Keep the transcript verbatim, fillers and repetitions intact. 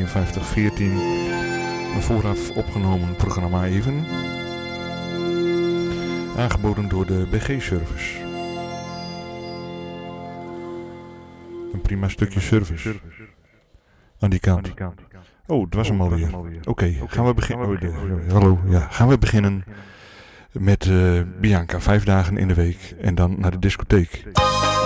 vijfenvijftig veertien. Een vooraf opgenomen programma even. Aangeboden door de B G-service. Een prima stukje service. Aan die kant. Oh, het was hem alweer. Oké, okay, gaan we beginnen. Oh, de, hallo, ja, gaan we beginnen met uh, Bianca. Vijf dagen in de week en dan naar de discotheek.